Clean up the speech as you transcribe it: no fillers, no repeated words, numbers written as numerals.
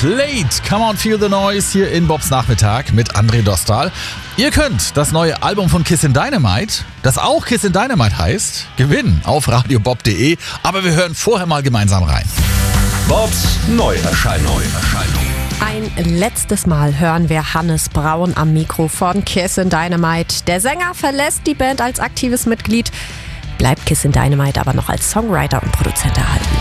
Slate, Come On Feel the Noise hier in Bobs Nachmittag mit André Dostal. Ihr könnt das neue Album von Kiss in Dynamite, das auch Kiss in Dynamite heißt, gewinnen auf radiobob.de. Aber wir hören vorher mal gemeinsam rein. Bobs Neuerscheinung. Ein letztes Mal hören wir Hannes Braun am Mikro von Kiss in Dynamite. Der Sänger verlässt die Band als aktives Mitglied, bleibt Kiss in Dynamite aber noch als Songwriter und Produzent erhalten.